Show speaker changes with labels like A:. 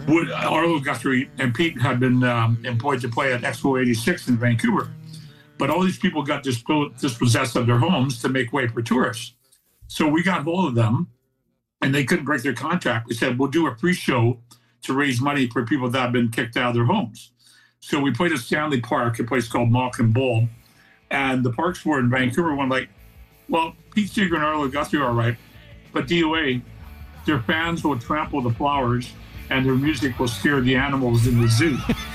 A: Arlo Guthrie and Pete had been employed to play at Expo 86 in Vancouver. But all these people got dispossessed of their homes to make way for tourists. So we got hold of them, and they couldn't break their contract. We said, we'll do a pre-show to raise money for people that have been kicked out of their homes. So we played at Stanley Park, a place called Malkin Bowl. And the Parks Board in Vancouver went like, well, Pete Seeger and Arlo Guthrie are all right, but DOA, their fans will trample the flowers and their music will scare the animals in the zoo.